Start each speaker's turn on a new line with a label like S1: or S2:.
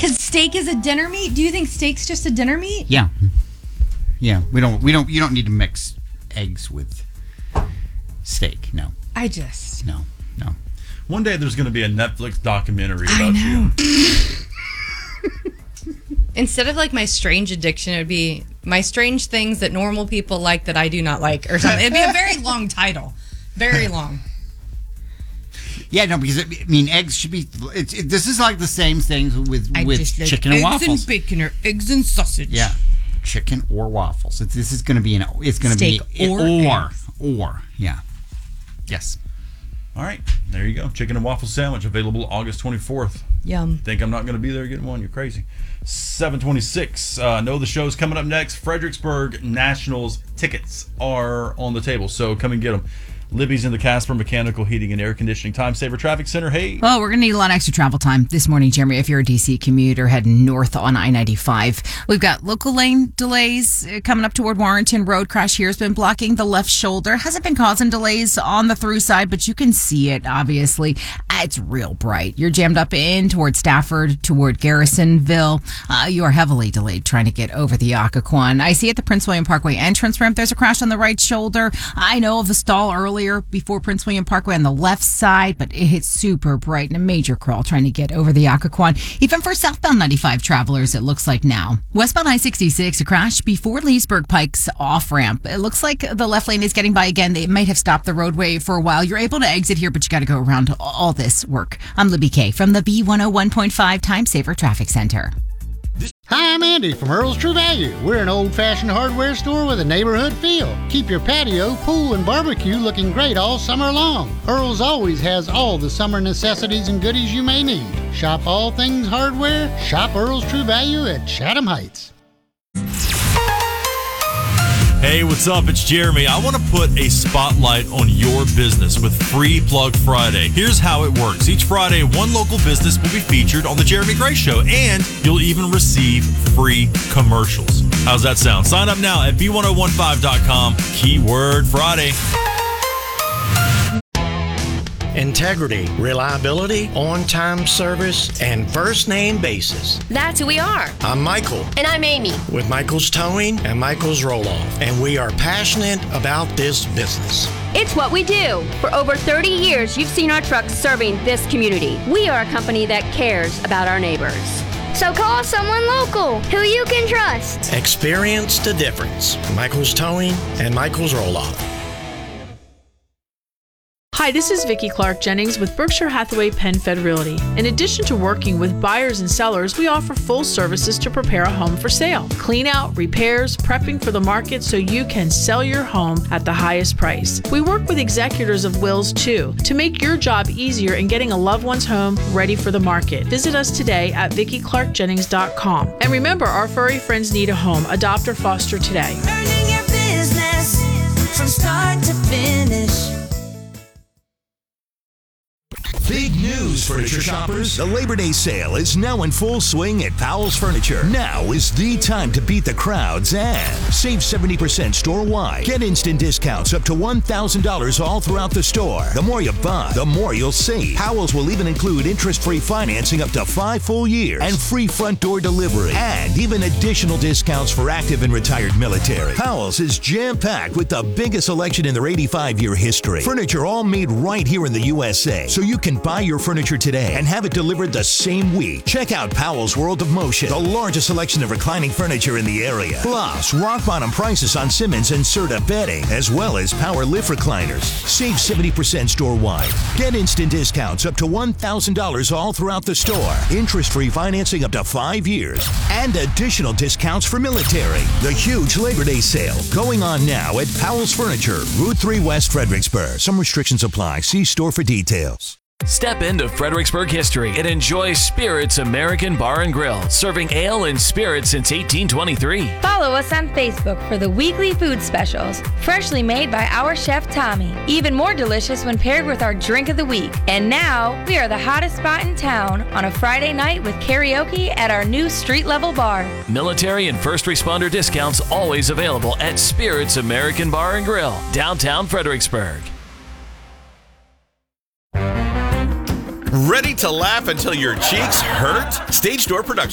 S1: Because steak is a dinner meat? Do you think steak's just a dinner meat?
S2: Yeah. Yeah. You don't need to mix eggs with steak. No. No.
S3: One day there's going to be a Netflix documentary about you.
S4: Instead of like my strange addiction, it would be my strange things that normal people like that I do not like or something. It'd be a very long title. Very long.
S2: Yeah, no, because eggs should be. This is like the same thing with chicken and waffles.
S1: Eggs and bacon or eggs and sausage.
S2: Yeah, chicken or waffles. This is going to be
S1: steak
S2: or yeah. Yes.
S3: All right, there you go. Chicken and waffle sandwich available August 24th.
S4: Yum.
S3: Think I'm not going to be there getting one? You're crazy. 7:26. Know the show's coming up next. Fredericksburg Nationals tickets are on the table, so come and get them. Libby's in the Casper Mechanical Heating and Air Conditioning Time Saver Traffic Center. Hey.
S5: Well, we're going to need a lot of extra travel time this morning, Jeremy, if you're a DC commuter heading north on I-95. We've got local lane delays coming up toward Warrenton Road. Crash here has been blocking the left shoulder. Hasn't been causing delays on the through side, but you can see it, obviously. It's real bright. You're jammed up in toward Stafford, toward Garrisonville. You are heavily delayed trying to get over the Occoquan. I see at the Prince William Parkway entrance ramp, there's a crash on the right shoulder. I know of a stall earlier before Prince William Parkway on the left side, but it's super bright and a major crawl trying to get over the Occoquan. Even for southbound 95 travelers, it looks like now. Westbound I-66, a crash before Leesburg Pike's off-ramp. It looks like the left lane is getting by again. They might have stopped the roadway for a while. You're able to exit here, but you got to go around all this work. I'm Libby Kay from the B101.5 Time Saver Traffic Center.
S6: Hi, I'm Andy from Earl's True Value. We're an old-fashioned hardware store with a neighborhood feel. Keep your patio, pool, and barbecue looking great all summer long. Earl's always has all the summer necessities and goodies you may need. Shop all things hardware. Shop Earl's True Value at Chatham Heights.
S3: Hey, what's up? It's Jeremy. I want to put a spotlight on your business with Free Plug Friday. Here's how it works. Each Friday, one local business will be featured on the Jeremy Gray Show, and you'll even receive free commercials. How's that sound? Sign up now at b1015.com. Keyword Friday.
S7: Integrity, reliability, on-time service, and first-name basis.
S8: That's who we are.
S7: I'm Michael.
S8: And I'm Amy.
S7: With Michael's Towing and Michael's Roll-Off. And we are passionate about this business.
S8: It's what we do. For over 30 years, you've seen our trucks serving this community. We are a company that cares about our neighbors.
S9: So call someone local who you can trust.
S7: Experience the difference. Michael's Towing and Michael's Roll-Off.
S10: Hi, this is Vicki Clark Jennings with Berkshire Hathaway PenFed Realty. In addition to working with buyers and sellers, we offer full services to prepare a home for sale. Clean out, repairs, prepping for the market so you can sell your home at the highest price. We work with executors of wills too to make your job easier in getting a loved one's home ready for the market. Visit us today at VickiClarkJennings.com. And remember, our furry friends need a home. Adopt or foster today.
S11: Earning your business from start to finish.
S12: Big news, furniture shoppers. The Labor Day sale is now in full swing at Powell's Furniture. Now is the time to beat the crowds and save 70% store-wide. Get instant discounts up to $1,000 all throughout the store. The more you buy, the more you'll save. Powell's will even include interest-free financing up to 5 full years and free front door delivery and even additional discounts for active and retired military. Powell's is jam-packed with the biggest selection in their 85-year history. Furniture all made right here in the USA, so you can buy your furniture today and have it delivered the same week. Check out Powell's World of Motion, the largest selection of reclining furniture in the area. Plus, rock bottom prices on Simmons and Serta bedding, as well as power lift recliners. Save 70% store-wide. Get instant discounts up to $1,000 all throughout the store. Interest-free financing up to 5 years. And additional discounts for military. The huge Labor Day sale going on now at Powell's Furniture, Route 3 West, Fredericksburg. Some restrictions apply. See store for details.
S13: Step into Fredericksburg history and enjoy Spirits American Bar and Grill, serving ale and spirits since 1823.
S9: Follow us on Facebook for the weekly food specials, freshly made by our chef Tommy. Even more delicious when paired with our drink of the week. And now, we are the hottest spot in town on a Friday night with karaoke at our new street-level bar.
S13: Military and first responder discounts always available at Spirits American Bar and Grill, downtown Fredericksburg.
S14: Ready to laugh until your cheeks hurt? Stage Door Productions